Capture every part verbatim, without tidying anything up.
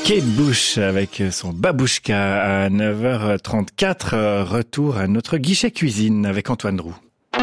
Kate Bush avec son babouchka à neuf heures trente-quatre. Retour à notre guichet cuisine avec Antoine Roux.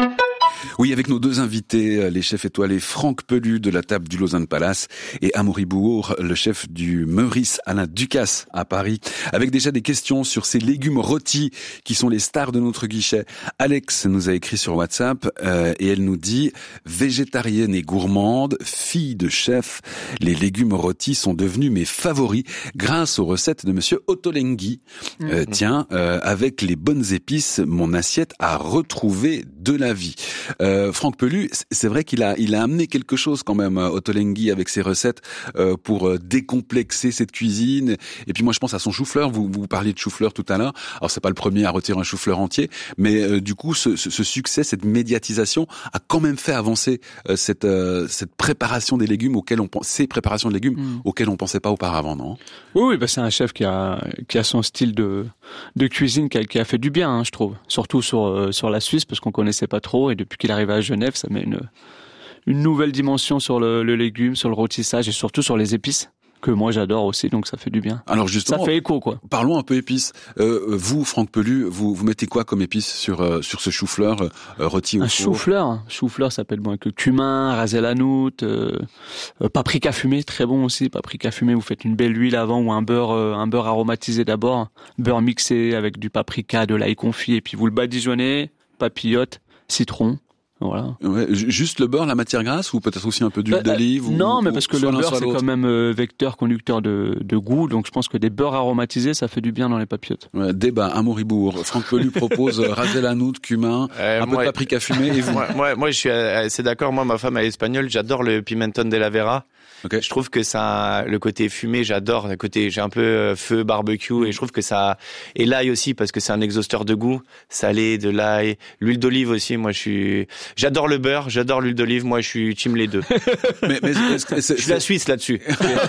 Oui, avec nos deux invités, les chefs étoilés Franck Pellu de la table du Lausanne Palace et Amaury Bouhour, le chef du Meurice Alain Ducasse à Paris, avec déjà des questions sur ces légumes rôtis qui sont les stars de notre guichet. Alex nous a écrit sur WhatsApp euh, et elle nous dit « Végétarienne et gourmande, fille de chef, les légumes rôtis sont devenus mes favoris grâce aux recettes de monsieur Ottolenghi. Euh, mmh. Tiens, euh, avec les bonnes épices, mon assiette a retrouvé de la vie. » Euh, Franck Pellu, c'est vrai qu'il a, il a amené quelque chose quand même, Ottolenghi, avec ses recettes euh, pour décomplexer cette cuisine. Et puis moi, je pense à son chou-fleur. Vous, vous parliez de chou-fleur tout à l'heure. Alors c'est pas le premier à retirer un chou-fleur entier, mais euh, du coup, ce, ce, ce succès, cette médiatisation a quand même fait avancer euh, cette, euh, cette préparation des légumes auxquels on pense, ces préparations de légumes mmh. auxquelles on pensait pas auparavant, non ? Oui, oui, bah c'est un chef qui a, qui a son style de, de cuisine qui a, qui a fait du bien, hein, je trouve. Surtout sur, euh, sur la Suisse, parce qu'on connaissait pas trop, et depuis qu'il arrive à Genève, ça met une, une nouvelle dimension sur le, le légume, sur le rôtissage et surtout sur les épices, que moi j'adore aussi, donc ça fait du bien. Alors justement, ça fait écho, quoi. Parlons un peu épices. Euh, vous, Franck Pellu, vous, vous mettez quoi comme épices sur, euh, sur ce chou-fleur euh, rôti au Un four ? chou-fleur, chou-fleur, ça peut être bon avec le cumin, rasé la noute, euh, euh, paprika fumé, très bon aussi. Paprika fumé, vous faites une belle huile avant ou un beurre, euh, un beurre aromatisé d'abord, beurre mixé avec du paprika, de l'ail confit, et puis vous le badigeonnez, papillote, citron. Voilà. Ouais, juste le beurre, la matière grasse, ou peut-être aussi un peu d'huile bah, d'olive ou, Non, mais parce que le beurre, c'est l'autre. quand même euh, vecteur, conducteur de, de goût, donc je pense que des beurres aromatisés, ça fait du bien dans les papillotes. Ouais, débat, Amaury Bouhour. Franck Pellu propose raser la noute, cumin, euh, un moi, peu de paprika fumé, et vous ? Moi, moi, moi, je suis assez d'accord. Moi, ma femme, elle est espagnole, j'adore le pimenton de la Vera. Okay. Je trouve que ça, le côté fumé, j'adore. Le côté, j'ai un peu feu, barbecue, et je trouve que ça, et l'ail aussi, parce que c'est un exhausteur de goût. Salé, de l'ail, l'huile d'olive aussi. Moi, je suis, j'adore le beurre, j'adore l'huile d'olive. Moi, je suis team les deux. mais, mais est-ce que c'est, je suis la Suisse là-dessus.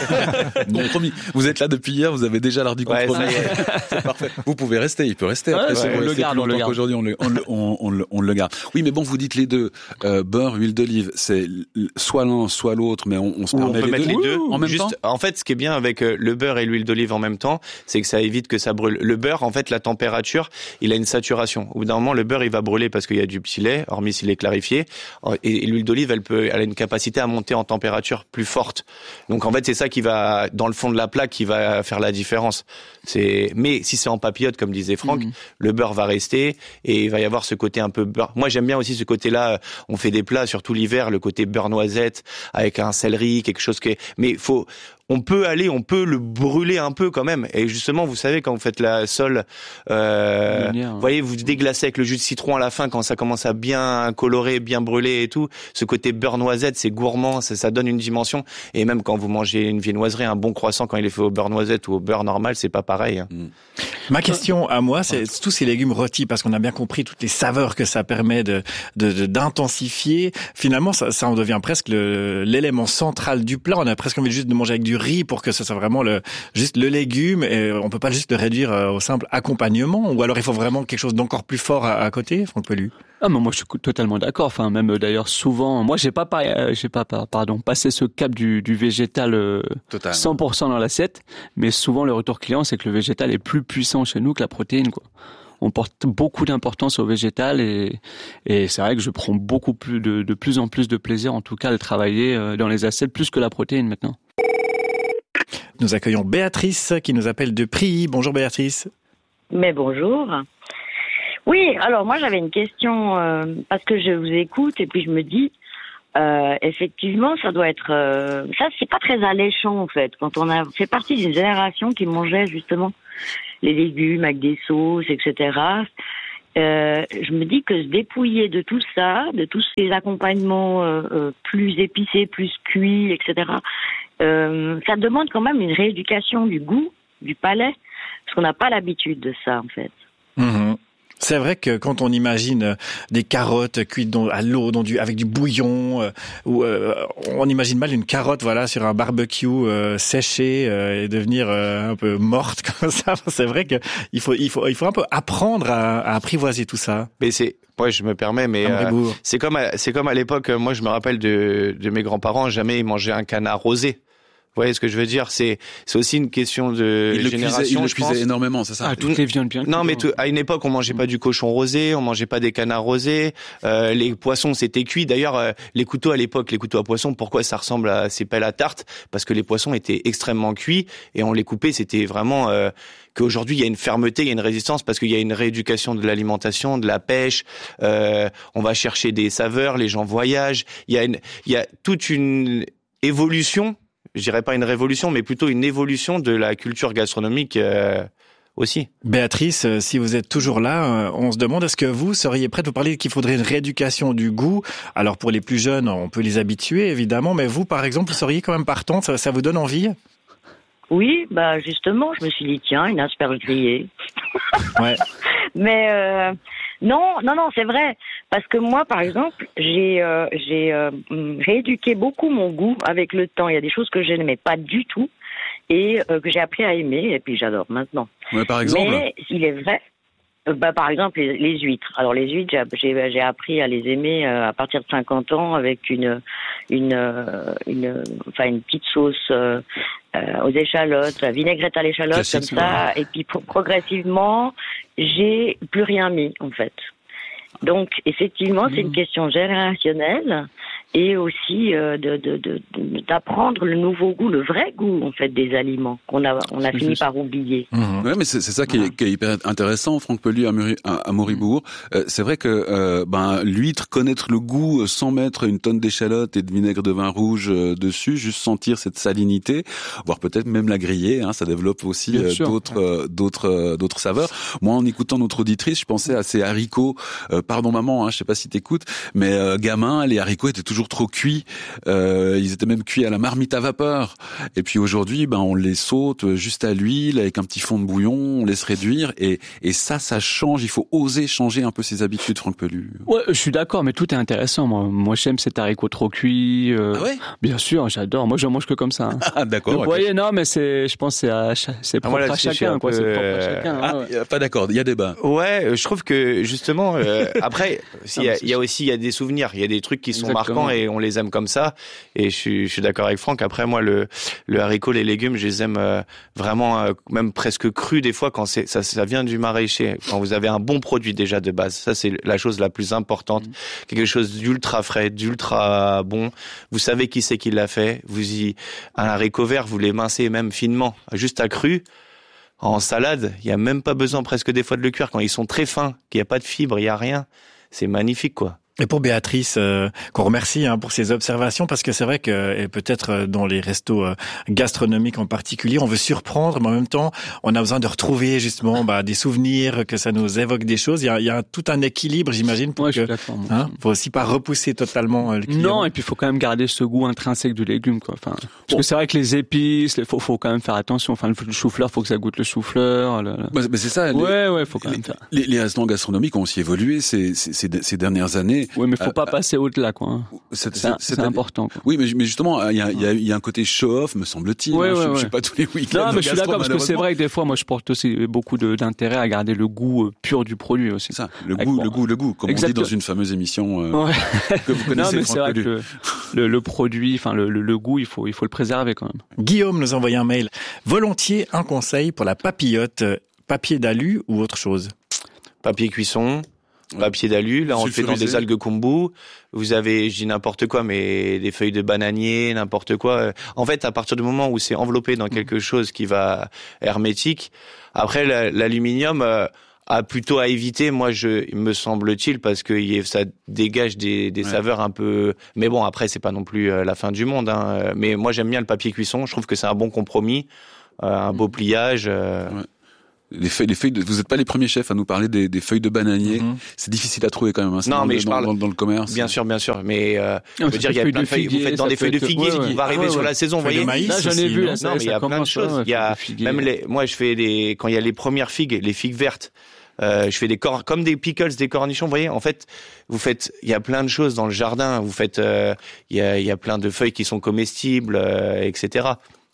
Bon, promis. Vous êtes là depuis hier, vous avez déjà l'heure du compromis. Ouais, c'est parfait. Vous pouvez rester, il peut rester. Ouais, après, ouais, on le garde, on le garde. Aujourd'hui, on le, on le, on, on, le, on le garde. Oui, mais bon, vous dites les deux. Euh, beurre, huile d'olive, c'est soit l'un, soit l'autre, mais on, on se permet. On peut les mettre deux. les deux en même Juste, temps. En fait, ce qui est bien avec le beurre et l'huile d'olive en même temps, c'est que ça évite que ça brûle. Le beurre, en fait, la température, il a une saturation. Au bout d'un moment, le beurre, il va brûler parce qu'il y a du petit lait, hormis s'il est clarifié. Et, et l'huile d'olive, elle peut, elle a une capacité à monter en température plus forte. Donc, en fait, c'est ça qui va, dans le fond de la plaque, qui va faire la différence. C'est, mais si c'est en papillote, comme disait Franck, mmh. le beurre va rester et il va y avoir ce côté un peu beurre. Moi, j'aime bien aussi ce côté-là. On fait des plats, surtout l'hiver, le côté beurre noisette avec un céleri, quelque chose qui est, mais faut, on peut aller, on peut le brûler un peu quand même. Et justement, vous savez, quand vous faites la sole, euh, lumière, vous voyez, vous déglacez avec le jus de citron à la fin, quand ça commence à bien colorer, bien brûler et tout. Ce côté beurre noisette, c'est gourmand, ça, ça donne une dimension. Et même quand vous mangez une viennoiserie, un bon croissant, quand il est fait au beurre noisette ou au beurre normal, c'est pas pareil. Hein. Mmh. Ma question à moi, c'est tous ces légumes rôtis, parce qu'on a bien compris toutes les saveurs que ça permet de, de, de d'intensifier. Finalement, ça, ça en devient presque le, l'élément central du plat. On a presque envie juste de manger avec du riz pour que ce soit vraiment le, juste le légume. Et on peut pas juste le réduire au simple accompagnement. Ou alors il faut vraiment quelque chose d'encore plus fort à, à côté, Franck Pellu. Ah, mais moi, je suis totalement d'accord. Enfin, même d'ailleurs, souvent, moi, j'ai pas, pas j'ai pas, pardon, passé ce cap du, du végétal euh, cent pour cent dans l'assiette. Mais souvent, le retour client, c'est que le végétal est plus puissant chez nous que la protéine, quoi. On porte beaucoup d'importance au végétal et, et c'est vrai que je prends beaucoup plus de, de plus en plus de plaisir, en tout cas, à le travailler dans les assiettes plus que la protéine maintenant. Nous accueillons Béatrice qui nous appelle de Prilly. Bonjour Béatrice. Mais bonjour. Oui, alors moi j'avais une question euh, parce que je vous écoute et puis je me dis euh, effectivement ça doit être euh, ça c'est pas très alléchant en fait quand on a fait partie d'une génération qui mangeait justement les légumes avec des sauces et cetera. Euh, je me dis que se dépouiller de tout ça, de tous ces accompagnements euh, euh, plus épicés, plus cuits, et cetera. Euh, ça demande quand même une rééducation du goût, du palais, parce qu'on n'a pas l'habitude de ça en fait. Mmh. C'est vrai que quand on imagine des carottes cuites dans, à l'eau, dans du, avec du bouillon, euh, ou euh, on imagine mal une carotte, voilà, sur un barbecue euh, séché euh, et devenir euh, un peu morte comme ça. C'est vrai que il faut, il faut, il faut un peu apprendre à, à apprivoiser tout ça. Mais c'est, ouais, je me permets, mais euh, c'est comme, à, c'est comme à l'époque. Moi, je me rappelle de, de mes grands-parents, jamais ils mangeaient un canard rosé. voyez ce que je veux dire? C'est, c'est aussi une question de il génération, le cuisait, il le je cuisait pense. énormément, c'est ça? Ah, toutes les viandes bien. Non, mais t- à une époque, on mangeait pas du cochon rosé, on mangeait pas des canards rosés, euh, les poissons, c'était cuit. D'ailleurs, euh, les couteaux à l'époque, les couteaux à poisson, pourquoi ça ressemble à ces pelles à tarte? Parce que les poissons étaient extrêmement cuits et on les coupait, c'était vraiment, euh, qu'aujourd'hui, il y a une fermeté, il y a une résistance parce qu'il y a une rééducation de l'alimentation, de la pêche, euh, on va chercher des saveurs, les gens voyagent, il y a une, il y a toute une évolution, je dirais pas une révolution, mais plutôt une évolution de la culture gastronomique euh, aussi. Béatrice, si vous êtes toujours là, on se demande, est-ce que vous seriez prête? Vous parlez qu'il faudrait une rééducation du goût. Alors pour les plus jeunes, on peut les habituer évidemment, mais vous par exemple, vous seriez quand même partante, ça, ça vous donne envie? Oui, bah justement, je me suis dit, tiens, une asperge grillée. Ouais. Mais euh, non, non, non, c'est vrai. Parce que moi, par exemple, j'ai euh, j'ai euh, rééduqué beaucoup mon goût avec le temps. Il y a des choses que je n'aimais pas du tout et euh, que j'ai appris à aimer et puis j'adore maintenant. Ouais, par exemple. Mais il est vrai, euh, bah par exemple les, les huîtres. Alors les huîtres, j'ai j'ai, j'ai appris à les aimer euh, à partir de cinquante ans avec une une euh, une enfin une petite sauce euh, euh, aux échalotes, la vinaigrette à l'échalote Classique, comme ça, ouais. et puis pro- progressivement, j'ai plus rien mis en fait. Donc effectivement, c'est une question générationnelle et aussi euh, de, de, de, d'apprendre le nouveau goût, le vrai goût en fait des aliments qu'on a on a fini par oublier. Mmh. Ouais, mais c'est, c'est ça qui, voilà. est, qui est hyper intéressant, Franck Pellu à, Muri, à, à Moribourg. Euh, c'est vrai que euh, ben l'huître, connaître le goût euh, sans mettre une tonne d'échalotes et de vinaigre de vin rouge euh, dessus, juste sentir cette salinité, voire peut-être même la griller, hein, ça développe aussi euh, d'autres euh, d'autres euh, d'autres saveurs. Moi, en écoutant notre auditrice, je pensais à ces haricots. Euh, pardon maman, hein, je sais pas si t'écoutes, mais euh, gamin, les haricots étaient toujours trop cuits. Euh, ils étaient même cuits à la marmite à vapeur. Et puis aujourd'hui, ben on les saute juste à l'huile avec un petit fond de bouillon, on laisse réduire et et ça, ça change. Il faut oser changer un peu ses habitudes, Franck Pellu. Ouais, je suis d'accord, mais tout est intéressant. Moi, moi, j'aime cet haricot trop cuit. Euh, ah ouais. Bien sûr, j'adore. Moi, je mange que comme ça. Hein. Ah d'accord. Vous okay. voyez, non, mais c'est, je pense, que c'est à, c'est propre ah, à chacun, quoi. Peu... C'est propre à chacun. Ah, ouais. Pas d'accord. Il y a débat. Ouais, je trouve que justement, euh, après, il y a, il y a aussi il y a des souvenirs, il y a des trucs qui sont Exactement. marquants et on les aime comme ça. Et je suis, je suis d'accord avec Franck. Après, moi, le, le haricot, les légumes, je les aime euh, vraiment, euh, même presque crus des fois quand c'est, ça, ça vient du maraîcher. Quand vous avez un bon produit déjà de base, ça c'est la chose la plus importante. Mmh. Quelque chose d'ultra frais, d'ultra bon. Vous savez qui c'est qui l'a fait. Vous y, un haricot vert, vous l'émincez même finement, juste à cru. En salade, il y a même pas besoin presque des fois de le cuire quand ils sont très fins, qu'il y a pas de fibres, il y a rien. C'est magnifique, quoi. Et pour Béatrice, euh, qu'on remercie hein, pour ses observations, parce que c'est vrai que et peut-être dans les restos euh, gastronomiques en particulier, on veut surprendre, mais en même temps, on a besoin de retrouver justement bah, des souvenirs, que ça nous évoque des choses. Il y a, il y a tout un équilibre, j'imagine, pour ouais, que, hein, faut aussi pas repousser totalement euh, le client. Non, et puis il faut quand même garder ce goût intrinsèque du légume, quoi. Enfin, parce bon. que c'est vrai que les épices, il faut, faut quand même faire attention. Enfin, le chou-fleur, faut que ça goûte le chou-fleur. Le... Bah, mais c'est ça. Ouais, les, ouais, faut quand même les, faire. Les, les restaurants gastronomiques ont aussi évolué ces, ces, ces, ces dernières années. Oui, mais faut pas euh, passer au-delà, quoi. Hein. C'est, c'est, c'est, c'est important, quoi. Oui, mais, mais justement, il y a, il y a, il y a un côté show-off, me semble-t-il. Ouais, hein. ouais, je, ouais. je suis pas tous les week-ends. Non, mais je suis d'accord parce que c'est vrai que des fois, moi, je porte aussi beaucoup de, d'intérêt à garder le goût pur du produit aussi. C'est ça, le goût, bon, le goût, le goût, comme Exactement. on dit dans une fameuse émission euh, ouais. que vous connaissez. Non, mais c'est vrai que le, le, le produit, enfin le, le, le goût, il faut, il faut le préserver quand même. Guillaume nous envoie un mail. Volontiers un conseil pour la papillote, papier d'alu ou autre chose. Papier cuisson. Papier d'alu, là on le fait dans des algues kombu. Vous avez, je dis n'importe quoi, mais des feuilles de bananier, n'importe quoi. En fait, à partir du moment où c'est enveloppé dans quelque chose qui va hermétique, après l'aluminium euh, a plutôt à éviter. Moi, je, me semble-t-il, parce que ça dégage des, des ouais. saveurs un peu. Mais bon, après c'est pas non plus la fin du monde. Hein. Mais moi j'aime bien le papier cuisson. Je trouve que c'est un bon compromis, euh, un beau pliage. Euh... Ouais. Les feuilles, les feuilles de, vous n'êtes pas les premiers chefs à nous parler des, des feuilles de bananier. Mm-hmm. C'est difficile à trouver quand même. Hein, non, dans, mais le, je dans, parle dans, dans le commerce. Bien sûr, bien sûr. Mais euh, non, je veux dire, il y a plein de feuilles. Figuier, vous faites dans des feuilles de figuier. Ouais, ouais. On va arriver ouais, sur ouais. la saison, vous voyez. De maïs, là, j'en ai vu. Là, non, mais il y a plein de choses. Il y a même les. Moi, je fais des. Quand il y a les premières figues, les figues vertes. Euh, je fais des cor comme des pickles, des cornichons. Vous voyez, en fait, vous faites. Il y a plein de choses dans le jardin. Vous faites. Il euh, y a, il y a plein de feuilles qui sont comestibles, euh, et cetera.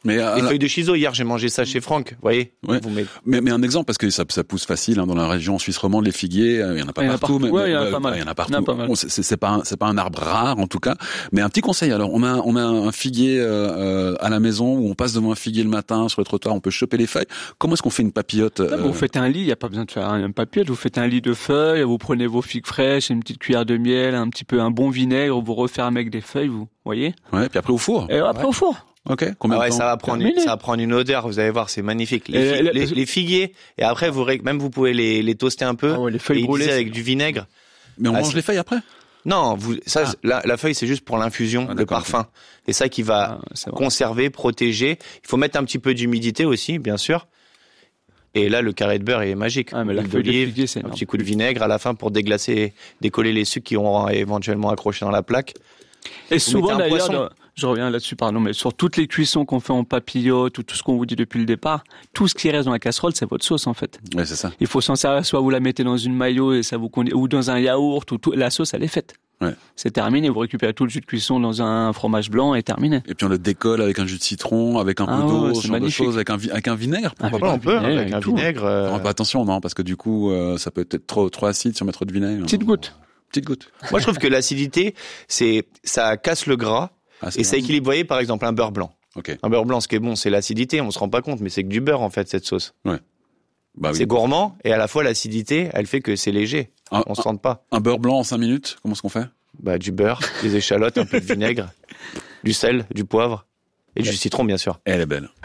Mais les euh, feuilles de chiso, hier j'ai mangé ça chez Franck, vous voyez. Ouais. Vous mettez... mais, mais un exemple, parce que ça, ça pousse facile hein, dans la région suisse romande, les figuiers, il y en a pas il y en a partout, partout. mais Ouais, il y en a ouais, pas mal. il y en a partout. Il y en a pas mal. Bon, c'est, c'est pas un, c'est pas un arbre rare en tout cas, mais un petit conseil. Alors, on a on a un figuier euh, à la maison où on passe devant un figuier le matin sur le trottoir, on peut choper les feuilles. Comment est-ce qu'on fait une papillote euh... Vous faites un lit, il y a pas besoin de faire un papillote. Vous faites un lit de feuilles, vous prenez vos figues fraîches, une petite cuillère de miel, un petit peu un bon vinaigre, vous refermez avec des feuilles, vous voyez. Ouais, puis après au four. Et après ouais. au four. Ok. Combien ah ouais, de temps ça va prendre une, ça va prendre une odeur. Vous allez voir, c'est magnifique. Les, et, fi- les, les, les figuiers et après vous même vous pouvez les, les toaster un peu. Ah ouais, les feuilles et brûlées avec du vinaigre. Mais on ah, mange c'est... les feuilles après. Non, vous ça ah. la, la feuille c'est juste pour l'infusion, ah, le parfum. Okay. Et ça qui va ah, conserver, protéger. Il faut mettre un petit peu d'humidité aussi, bien sûr. Et là, le carré de beurre est magique. Ah, mais la feuille d'olive, de figuier, c'est un énorme. petit coup de vinaigre à la fin pour déglacer, décoller les sucres qui auront éventuellement accroché dans la plaque. Et vous souvent d'ailleurs, dans, je reviens là-dessus, pardon, mais sur toutes les cuissons qu'on fait en papillote ou tout ce qu'on vous dit depuis le départ, tout ce qui reste dans la casserole, c'est votre sauce en fait. Ouais, c'est ça. Il faut s'en servir, soit vous la mettez dans une mayo et ça vous conduit, ou dans un yaourt, ou tout, la sauce elle est faite. Ouais. C'est terminé, vous récupérez tout le jus de cuisson dans un fromage blanc et terminé. Et puis on le décolle avec un jus de citron, avec un ah peu d'eau, ouais, ce genre de choses, avec un, vi- avec un vinaigre. Ah, pas on peut, vinaigre, avec un tout. vinaigre. Euh... Non, pas attention, non, parce que du coup, euh, ça peut être trop, trop acide si on met trop de vinaigre. Petite goutte. Petite goutte. Moi, je trouve que l'acidité, c'est, ça casse le gras ah, et ça équilibre. Vous voyez, par exemple, un beurre blanc. Okay. Un beurre blanc, ce qui est bon, c'est l'acidité. On se rend pas compte, mais c'est que du beurre en fait cette sauce. Ouais. Bah oui. C'est gourmand et à la fois l'acidité, elle fait que c'est léger. Un, on se rend pas. Un beurre blanc en cinq minutes, comment est-ce qu'on fait? Bah du beurre, des échalotes, un peu de vinaigre, du sel, du poivre et ouais. du citron bien sûr. Elle est belle.